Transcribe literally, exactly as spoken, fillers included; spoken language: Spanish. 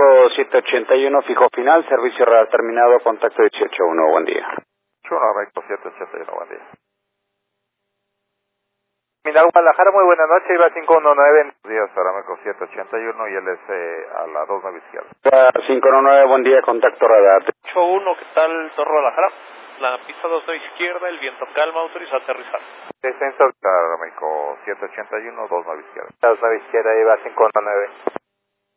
Aeroméxico siete ochenta y uno, fijo final, servicio radar terminado, contacto dieciocho uno, buen día. ocho uno, Aeroméxico siete ochenta y uno, buen día. Terminal Guadalajara, muy buena noche, iba cinco uno nueve. Buenos días, Aeroméxico siete ochenta y uno y él es eh, a la dos nueve izquierda. cinco uno nueve, buen día, contacto radar. ocho uno, ¿qué tal, Torre Guadalajara? La pista dos nueve izquierda, el viento calma, autorizado a aterrizar. Descenso, Aeroméxico siete ochenta y uno, dos nueve izquierda. dos nueve izquierda, iba cinco uno nueve.